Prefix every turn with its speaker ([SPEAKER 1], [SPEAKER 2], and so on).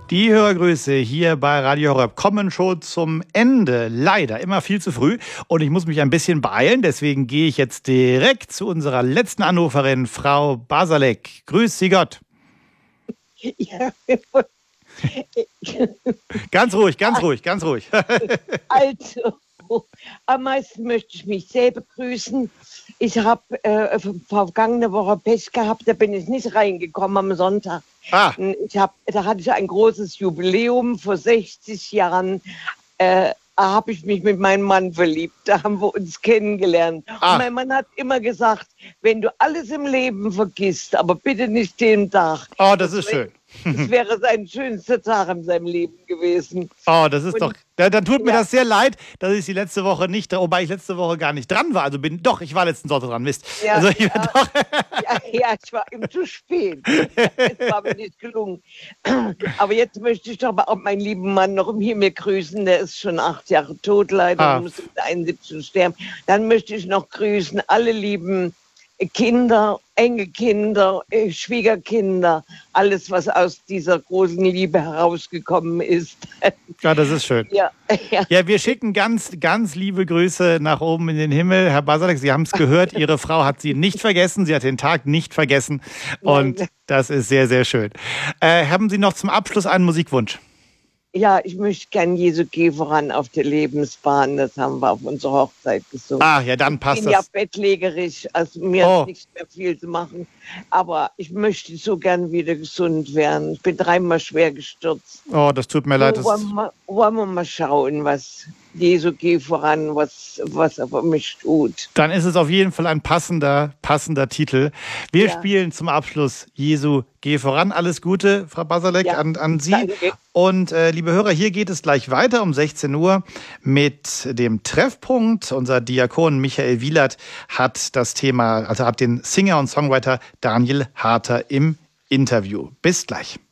[SPEAKER 1] Die Hörergrüße hier bei Radio Horeb kommen schon zum Ende. Leider immer viel zu früh. Und ich muss mich ein bisschen beeilen. Deswegen gehe ich jetzt direkt zu unserer letzten Anruferin, Frau Basalek. Grüß Sie Gott.
[SPEAKER 2] Ja.
[SPEAKER 1] Ganz ruhig, ganz ruhig, ganz ruhig.
[SPEAKER 2] Also, am meisten möchte ich mich selber grüßen. Ich habe vergangene Woche Pech gehabt, da bin ich nicht reingekommen am Sonntag.
[SPEAKER 1] Ah.
[SPEAKER 2] Da hatte ich ein großes Jubiläum. Vor 60 Jahren habe ich mich mit meinem Mann verliebt. Da haben wir uns kennengelernt.
[SPEAKER 1] Ah.
[SPEAKER 2] Und mein Mann hat immer gesagt, wenn du alles im Leben vergisst, aber bitte nicht den Tag.
[SPEAKER 1] Oh, das ist schön.
[SPEAKER 2] Das wäre sein schönster Tag in seinem Leben gewesen.
[SPEAKER 1] Oh, das ist doch. Dann tut mir
[SPEAKER 2] Ja.
[SPEAKER 1] das sehr leid, dass ich die letzte Woche nicht, wobei ich letzte Woche gar nicht dran war. Also ich war letzten Sonntag dran, Mist.
[SPEAKER 2] Ja,
[SPEAKER 1] Also ich war doch.
[SPEAKER 2] ich war ihm zu spät. Es war mir nicht gelungen. Aber jetzt möchte ich doch mal auch meinen lieben Mann noch im Himmel grüßen. Der ist schon 8 Jahre tot, leider. Muss mit 71 sterben. Dann möchte ich noch grüßen alle lieben Kinder, Enkelkinder, Schwiegerkinder, alles, was aus dieser großen Liebe herausgekommen ist.
[SPEAKER 1] Ja, das ist schön.
[SPEAKER 2] Ja.
[SPEAKER 1] Ja, wir schicken ganz, ganz liebe Grüße nach oben in den Himmel. Herr Basalek, Sie haben es gehört, Ihre Frau hat Sie nicht vergessen, sie hat den Tag nicht vergessen und das ist sehr, sehr schön. Haben Sie noch zum Abschluss einen Musikwunsch?
[SPEAKER 2] Ja, ich möchte gern Jesu geh voran auf der Lebensbahn. Das haben wir auf unserer Hochzeit gesungen.
[SPEAKER 1] Ah, ja, dann passt
[SPEAKER 2] ich bin ja
[SPEAKER 1] das.
[SPEAKER 2] bettlägerig, also mir ist nicht mehr viel zu machen. Aber ich möchte so gern wieder gesund werden. Ich bin 3-mal schwer gestürzt.
[SPEAKER 1] Oh, das tut mir leid.
[SPEAKER 2] Wollen wir mal schauen, was Jesu geh voran, was er für mich tut.
[SPEAKER 1] Dann ist es auf jeden Fall ein passender Titel. Wir spielen zum Abschluss Jesu geh voran. Alles Gute, Frau Basalek, an Sie.
[SPEAKER 2] Danke.
[SPEAKER 1] Und liebe Hörer, hier geht es gleich weiter um 16 Uhr mit dem Treffpunkt. Unser Diakon Michael Wielert hat das Thema, also hat den Singer und Songwriter Daniel Harter im Interview. Bis gleich.